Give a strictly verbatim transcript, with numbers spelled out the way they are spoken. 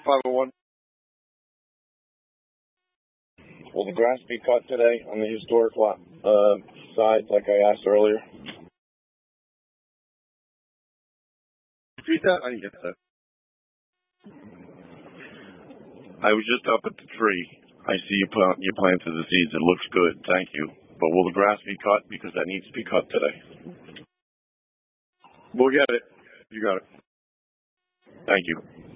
five oh one. Will the grass be cut today on the historic lot, uh, side, like I asked earlier? Repeat that? I didn't get that. I was just up at the tree. I see you plant, you planted the seeds. It looks good. Thank you. But will the grass be cut? Because that needs to be cut today. We'll get it. You got it. Thank you.